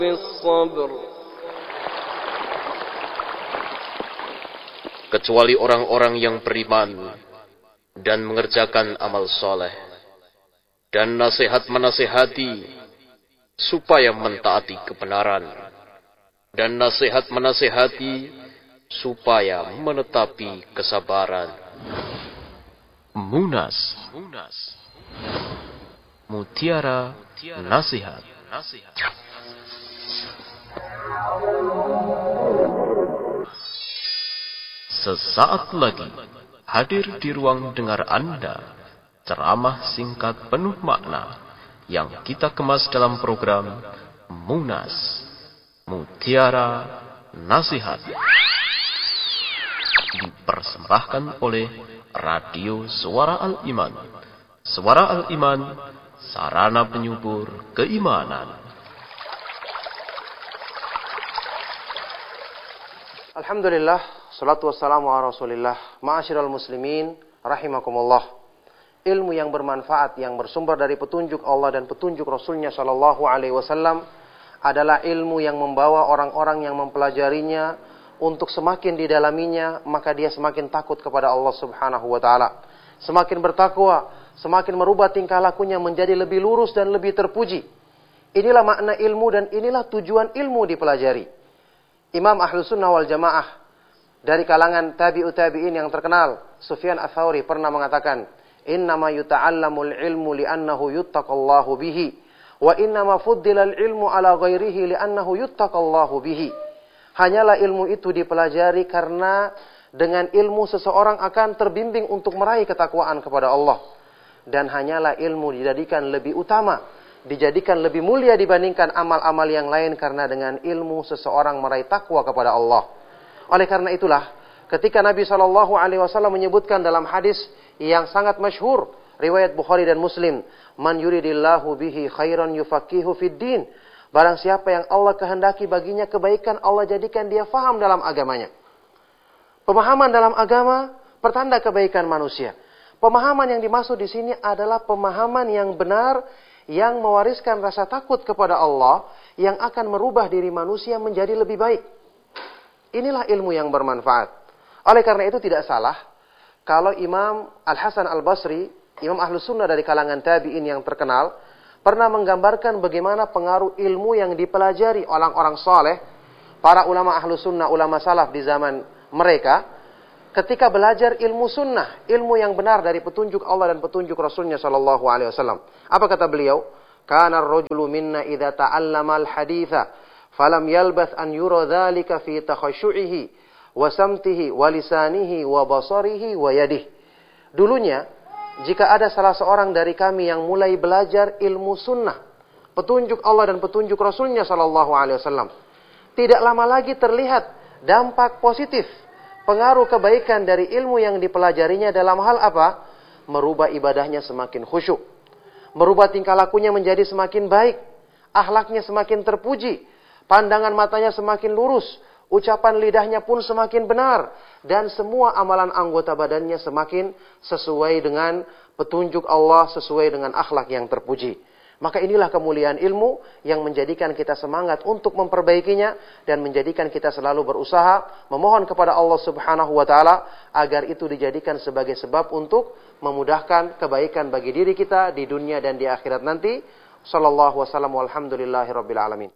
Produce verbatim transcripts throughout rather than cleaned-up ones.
بالصبر kecuali orang-orang yang beriman dan mengerjakan amal soleh dan nasihat menasihati supaya mentaati kebenaran dan nasihat menasihati supaya menetapi kesabaran. Munas, Mutiara Nasihat. Sesaat lagi hadir di ruang dengar Anda ceramah singkat penuh makna yang kita kemas dalam program Munas, Mutiara Nasihat, dipersembahkan oleh Radio Suara Al-Iman. Suara Al-Iman, sarana penyubur keimanan. Alhamdulillah, salatu wassalamu ala rasulillah. Ma'asyiral muslimin, rahimakumullah. Ilmu yang bermanfaat, yang bersumber dari petunjuk Allah dan petunjuk Rasulnya sallallahu alaihi wasallam adalah ilmu yang membawa orang-orang yang mempelajarinya untuk semakin didalaminya, maka dia semakin takut kepada Allah subhanahu wa ta'ala. Semakin bertakwa, semakin merubah tingkah lakunya menjadi lebih lurus dan lebih terpuji. Inilah makna ilmu dan inilah tujuan ilmu dipelajari. Imam Ahlus Sunnah wal Jamaah dari kalangan tabi'ut tabi'in yang terkenal, Sufyan Ats-Tsauri pernah mengatakan, "Innama yuta'allamul ilmu li'annahu yuttaqallahu bihi, wa innama fuddilal ilmu ala ghairihi li'annahu yuttaqallahu bihi." Hanyalah ilmu itu dipelajari karena dengan ilmu seseorang akan terbimbing untuk meraih ketakwaan kepada Allah. Dan hanyalah ilmu dijadikan lebih utama, dijadikan lebih mulia dibandingkan amal-amal yang lain karena dengan ilmu seseorang meraih takwa kepada Allah. Oleh karena itulah, ketika Nabi shallallahu alaihi wasallam menyebutkan dalam hadis yang sangat masyhur, riwayat Bukhari dan Muslim, "Man yuridillahu bihi khairan yufaqihu fid din." Barang siapa yang Allah kehendaki baginya kebaikan, Allah jadikan dia faham dalam agamanya. Pemahaman dalam agama pertanda kebaikan manusia. Pemahaman yang dimaksud di sini adalah pemahaman yang benar, yang mewariskan rasa takut kepada Allah, yang akan merubah diri manusia menjadi lebih baik. Inilah ilmu yang bermanfaat. Oleh karena itu tidak salah kalau Imam Al-Hasan Al-Basri, Imam Ahlus Sunnah dari kalangan tabi'in yang terkenal, pernah menggambarkan bagaimana pengaruh ilmu yang dipelajari orang-orang saleh, para ulama Ahlus Sunnah, ulama salaf di zaman mereka, ketika belajar ilmu sunnah, ilmu yang benar dari petunjuk Allah dan petunjuk Rasulnya sallallahu alaihi wasallam. Apa kata beliau? Kana ar-rajulu minna idza ta'allama al-haditha falam yalbath an yura dzalika fi takhasyu'ihi wa samtihi wa lisanihi wa basarihi wa yadihi. Dulunya, jika ada salah seorang dari kami yang mulai belajar ilmu sunnah, petunjuk Allah dan petunjuk Rasulnya sallallahu alaihi wasallam, tidak lama lagi terlihat dampak positif, pengaruh kebaikan dari ilmu yang dipelajarinya dalam hal apa? Merubah ibadahnya semakin khusyuk, merubah tingkah lakunya menjadi semakin baik, akhlaknya semakin terpuji, pandangan matanya semakin lurus, ucapan lidahnya pun semakin benar, dan semua amalan anggota badannya semakin sesuai dengan petunjuk Allah, sesuai dengan akhlak yang terpuji. Maka inilah kemuliaan ilmu yang menjadikan kita semangat untuk memperbaikinya dan menjadikan kita selalu berusaha memohon kepada Allah Subhanahu wa taala agar itu dijadikan sebagai sebab untuk memudahkan kebaikan bagi diri kita di dunia dan di akhirat nanti. Sallallahu wasallam walhamdulillahirabbil alamin.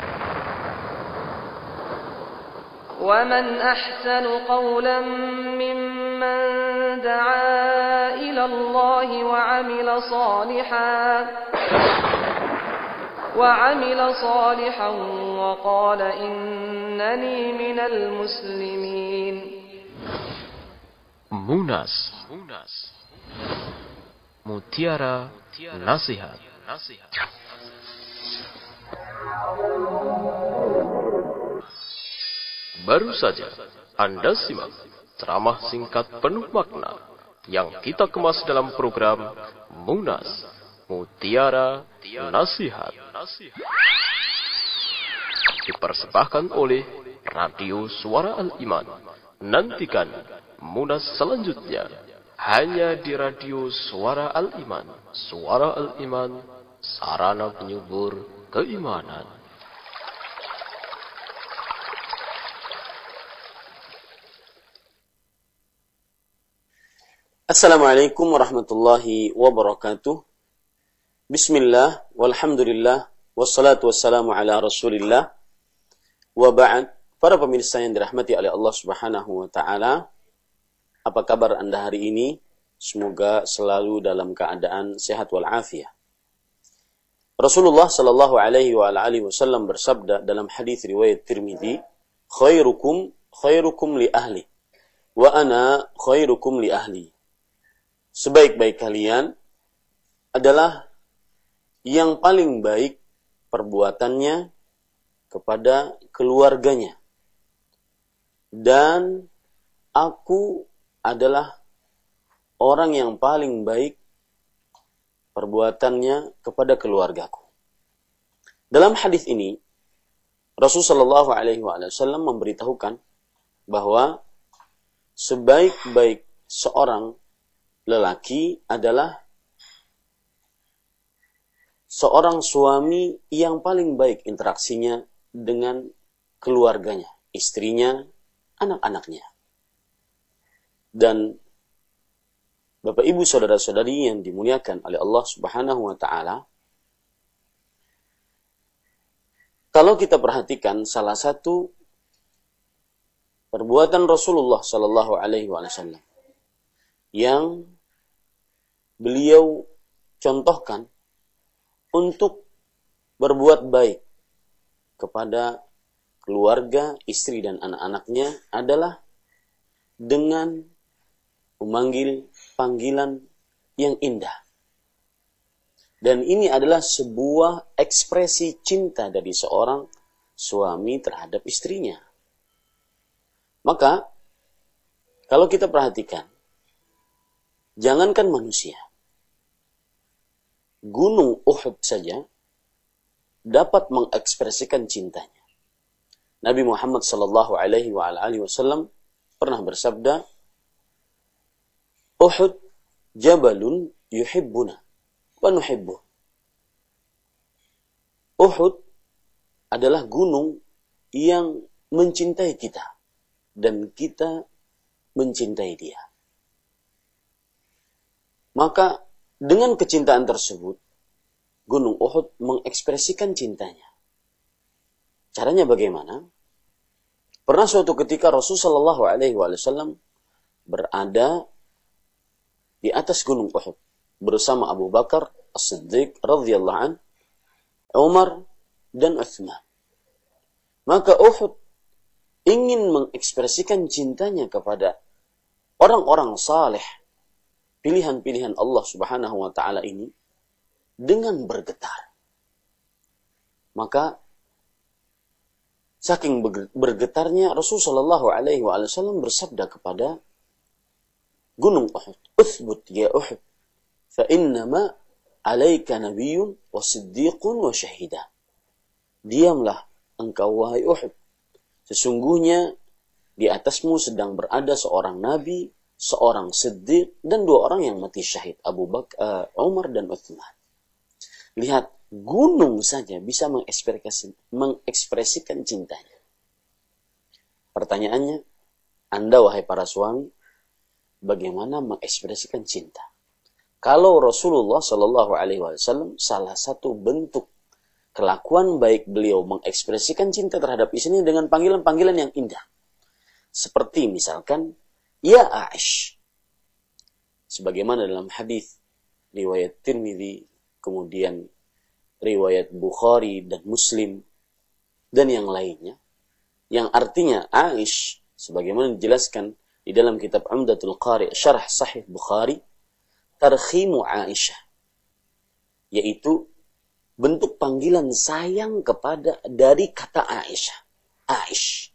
وَمَنْ أَحْسَنُ قَوْلًا مِّمَّنْ دَعَا إِلَى اللَّهِ وَعَمِلَ صَالِحًا وَعَمِلَ صَالِحًا وَقَالَ إِنَّنِي مِنَ الْمُسْلِمِينَ. Munas, Mutiara Nasihat. Baru saja Anda simak ceramah singkat penuh makna yang kita kemas dalam program Munas, Mutiara Nasihat, dipersembahkan oleh Radio Suara Al-Iman. Nantikan Munas selanjutnya hanya di Radio Suara Al-Iman. Suara Al-Iman, sarana penyubur keimanan. Assalamualaikum warahmatullahi wabarakatuh. Bismillah, walhamdulillah, wassalatu wassalamu ala rasulillah. Wa ba'd. Para pemirsa yang dirahmati oleh Allah subhanahu wa ta'ala, apa kabar Anda hari ini? Semoga selalu dalam keadaan sehat walafiat. Rasulullah sallallahu alaihi wa alihi wasallam bersabda dalam hadis riwayat Tirmidzi, khairukum khairukum li ahli wa ana khairukum li ahli. Sebaik-baik kalian adalah yang paling baik perbuatannya kepada keluarganya. Dan aku adalah orang yang paling baik perbuatannya kepada keluargaku. Dalam hadis ini, Rasulullah shallallahu alaihi wasallam memberitahukan bahwa sebaik-baik seorang lelaki adalah seorang suami yang paling baik interaksinya dengan keluarganya, istrinya, anak-anaknya. Dan Bapak Ibu saudara-saudari yang dimuliakan oleh Allah Subhanahu wa taala, kalau kita perhatikan salah satu perbuatan Rasulullah sallallahu alaihi wasallam yang beliau contohkan untuk berbuat baik kepada keluarga, istri dan anak-anaknya adalah dengan memanggil panggilan yang indah. Dan ini adalah sebuah ekspresi cinta dari seorang suami terhadap istrinya. Maka, kalau kita perhatikan, jangankan manusia, Gunung Uhud saja dapat mengekspresikan cintanya. Nabi Muhammad sallallahu alaihi wasallam pernah bersabda, Uhud jabalun yuhibbuna wa nuhibbuh. Uhud adalah gunung yang mencintai kita dan kita mencintai dia. Maka dengan kecintaan tersebut, Gunung Uhud mengekspresikan cintanya. Caranya bagaimana? Pernah suatu ketika Rasulullah shallallahu alaihi wasallam berada di atas Gunung Uhud bersama Abu Bakar As-Siddiq radhiyallahu an, Umar dan Utsman. Maka Uhud ingin mengekspresikan cintanya kepada orang-orang saleh, pilihan-pilihan Allah Subhanahu wa taala ini dengan bergetar. Maka saking bergetarnya Rasulullah shallallahu alaihi wasallam bersabda kepada Gunung Uhud, "Uthbut ya Uhud, fa innama 'alaika nabiyyun wa siddiqun wa syahida." Diamlah engkau wahai Uhud. Sesungguhnya di atasmu sedang berada seorang nabi, seorang siddiq dan dua orang yang mati syahid, Abu Bakar, uh, Umar dan Utsman. Lihat, gunung saja bisa mengekspresikan, mengekspresikan cintanya. Pertanyaannya, Anda wahai para suami, bagaimana mengekspresikan cinta? Kalau Rasulullah Shallallahu Alaihi Wasallam salah satu bentuk kelakuan baik beliau mengekspresikan cinta terhadap istrinya dengan panggilan-panggilan yang indah, seperti misalkan ya Aish, sebagaimana dalam hadis riwayat Tirmidzi, kemudian riwayat Bukhari dan Muslim dan yang lainnya, yang artinya Aish, sebagaimana dijelaskan di dalam kitab Umdatul Qari Syarh Sahih Bukhari, tarkhimu Aisyah, yaitu bentuk panggilan sayang kepada dari kata Aisyah, Aish.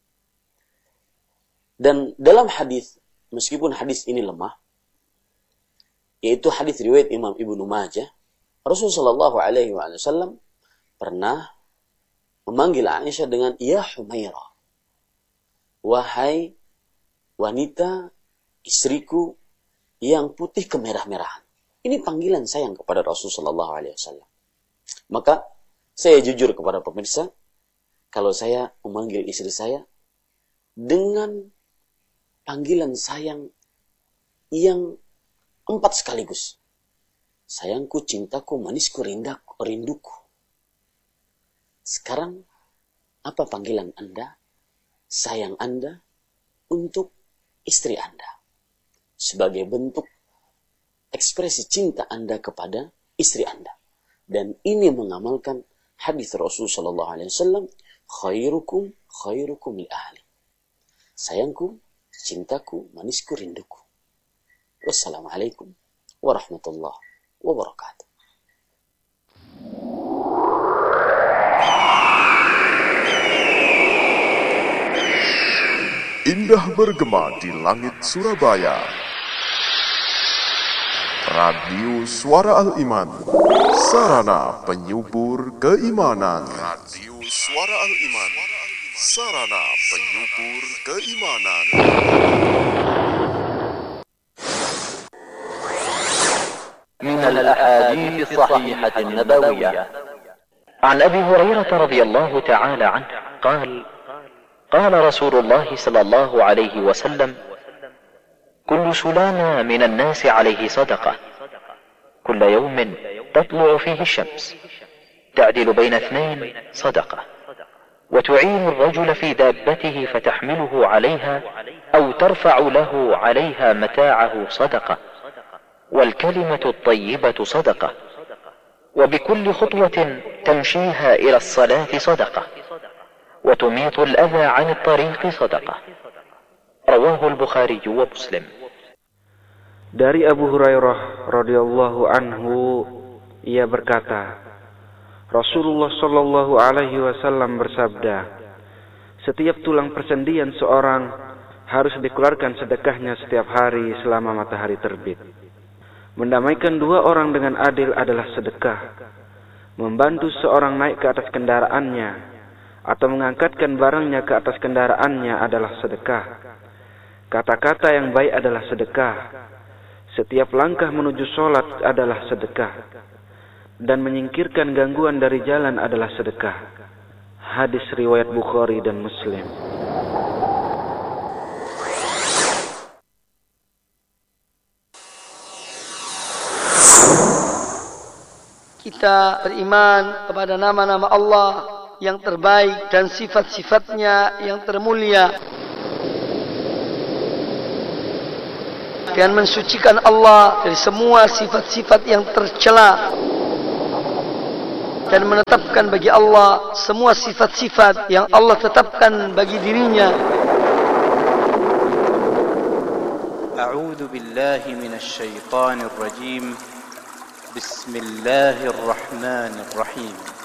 Dan dalam hadis, meskipun hadis ini lemah, yaitu hadis riwayat Imam Ibnu Majah, Rasulullah shallallahu alaihi wasallam pernah memanggil Aisyah dengan ya Humairah, wahai wanita istriku yang putih kemerah-merahan. Ini panggilan sayang kepada Rasulullah shallallahu alaihi wasallam. Maka saya jujur kepada pemirsa, kalau saya memanggil istri saya dengan panggilan sayang yang Empat sekaligus. Sayangku, cintaku, manisku, rindaku, rinduku. Sekarang, apa panggilan Anda, sayang Anda, untuk istri Anda? Sebagai bentuk ekspresi cinta Anda kepada istri Anda. Dan ini mengamalkan hadis Rasul sallallahu alaihi wasallam, khairukum khairukum li ahli. Sayangku, cintaku, manisku, rinduku. Wassalamualaikum warahmatullahi wabarakatuh. Indah bergema di langit Surabaya. Radio Suara Al-Iman, sarana penyubur keimanan. Radio Suara Al-Iman, sarana penyubur keimanan. من الأحاديث الصحيحة النبوية عن أبي هريرة رضي الله تعالى عنه قال قال رسول الله صلى الله عليه وسلم كل سلامة من الناس عليه صدقة كل يوم تطلع فيه الشمس تعدل بين اثنين صدقة وتعين الرجل في دابته فتحمله عليها أو ترفع له عليها متاعه صدقة والكلمة الطيبة صدقة وبكل خطوة تمشيها إلى الصلاة صدقة وتميط الأذى عن الطريق صدقة رواه البخاري ومسلم. Dari Abu Hurairah radhiyallahu anhu, ia berkata, Rasulullah sallallahu alaihi wasallam bersabda, setiap tulang persendian seorang harus dikeluarkan sedekahnya setiap hari selama matahari terbit. Mendamaikan dua orang dengan adil adalah sedekah. Membantu seorang naik ke atas kendaraannya atau mengangkatkan barangnya ke atas kendaraannya adalah sedekah. Kata-kata yang baik adalah sedekah. Setiap langkah menuju sholat adalah sedekah. Dan menyingkirkan gangguan dari jalan adalah sedekah. Hadis riwayat Bukhari dan Muslim. Kita beriman kepada nama-nama Allah yang terbaik dan sifat-sifatnya yang termulia. Dan mensucikan Allah dari semua sifat-sifat yang tercela. Dan menetapkan bagi Allah semua sifat-sifat yang Allah tetapkan bagi dirinya. A'udzu billahi minasy syaithanir rajim. Bismillahirrahmanirrahim.